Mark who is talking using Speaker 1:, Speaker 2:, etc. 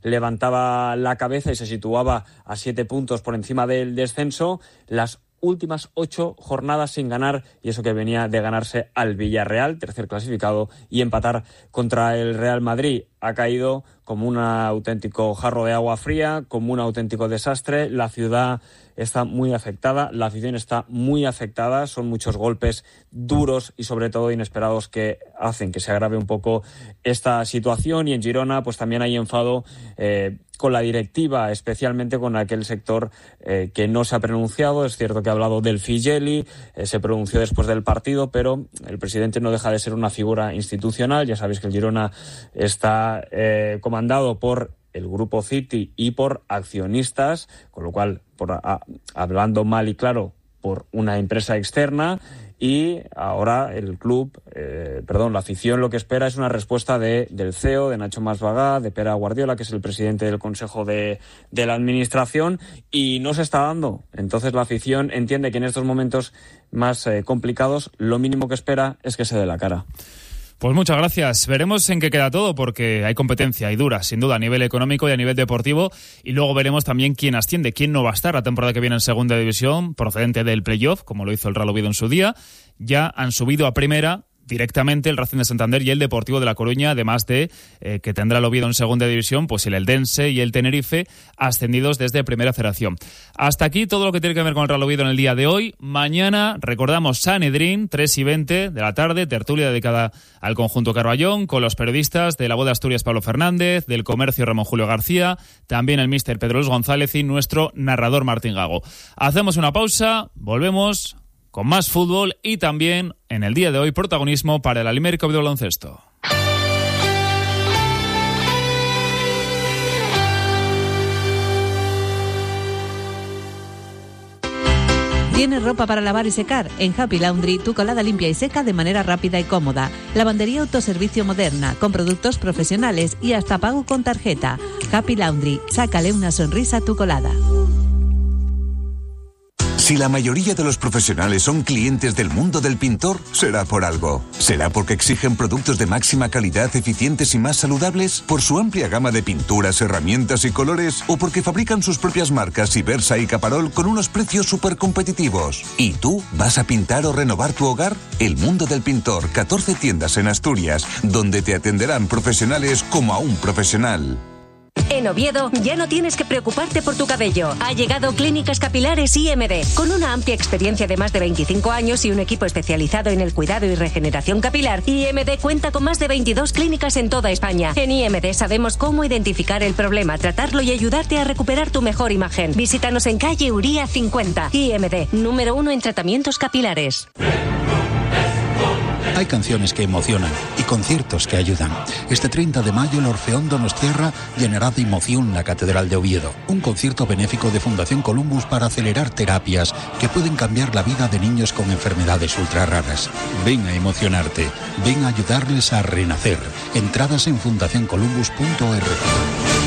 Speaker 1: levantaba la cabeza y se situaba a 7 puntos por encima del descenso. Las últimas 8 jornadas sin ganar, y eso que venía de ganarse al Villarreal, tercer clasificado, y empatar contra el Real Madrid. Ha caído como un auténtico jarro de agua fría, como un auténtico desastre. La ciudad está muy afectada, la afición está muy afectada, son muchos golpes duros y sobre todo inesperados que hacen que se agrave un poco esta situación. Y en Girona pues también hay enfado con la directiva, especialmente con aquel sector que no se ha pronunciado. Es cierto que ha hablado del Figeli, se pronunció después del partido, pero el presidente no deja de ser una figura institucional. Ya sabéis que el Girona está comandado por el Grupo City y por accionistas, con lo cual, hablando mal y claro, por una empresa externa. Y ahora el club, la afición lo que espera es una respuesta del CEO, de Nacho Masvagá, de Pere Guardiola, que es el presidente del Consejo de la Administración, y no se está dando. Entonces la afición entiende que en estos momentos más complicados, lo mínimo que espera es que se dé la cara.
Speaker 2: Pues muchas gracias. Veremos en qué queda todo, porque hay competencia y dura, sin duda, a nivel económico y a nivel deportivo. Y luego veremos también quién asciende, quién no va a estar la temporada que viene en Segunda División, procedente del playoff, como lo hizo el Real Oviedo en su día. Ya han subido a Primera directamente el Racing de Santander y el Deportivo de La Coruña, además de que tendrá el Oviedo en Segunda División, pues el Eldense y el Tenerife ascendidos desde Primera Federación. Hasta aquí todo lo que tiene que ver con el Real Oviedo en el día de hoy. Mañana recordamos Sanedrín, 3:20 de la tarde, tertulia dedicada al conjunto Carballón, con los periodistas de La Voz de Asturias Pablo Fernández, del Comercio Ramón Julio García, también el míster Pedro Luis González y nuestro narrador Martín Gago. Hacemos una pausa, volvemos con más fútbol y también, en el día de hoy, protagonismo para el Alimérica de baloncesto.
Speaker 3: ¿Tienes ropa para lavar y secar? En Happy Laundry, tu colada limpia y seca de manera rápida y cómoda. Lavandería autoservicio moderna, con productos profesionales y hasta pago con tarjeta. Happy Laundry, sácale una sonrisa a tu colada.
Speaker 4: Si la mayoría de los profesionales son clientes del mundo del pintor, será por algo. ¿Será porque exigen productos de máxima calidad, eficientes y más saludables? ¿Por su amplia gama de pinturas, herramientas y colores? ¿O porque fabrican sus propias marcas Ibersa y Caparol con unos precios súper competitivos? ¿Y tú vas a pintar o renovar tu hogar? El mundo del pintor, 14 tiendas en Asturias, donde te atenderán profesionales como a un profesional.
Speaker 5: En Oviedo ya no tienes que preocuparte por tu cabello. Ha llegado Clínicas Capilares IMD. Con una amplia experiencia de más de 25 años y un equipo especializado en el cuidado y regeneración capilar, IMD cuenta con más de 22 clínicas en toda España. En IMD sabemos cómo identificar el problema, tratarlo y ayudarte a recuperar tu mejor imagen. Visítanos en calle Uría 50. IMD, número 1 en tratamientos capilares.
Speaker 6: Hay canciones que emocionan y conciertos que ayudan. Este 30 de mayo el Orfeón Donostiarra llenará de emoción la Catedral de Oviedo. Un concierto benéfico de Fundación Columbus para acelerar terapias que pueden cambiar la vida de niños con enfermedades ultra raras. Ven a emocionarte, ven a ayudarles a renacer. Entradas en fundacioncolumbus.org.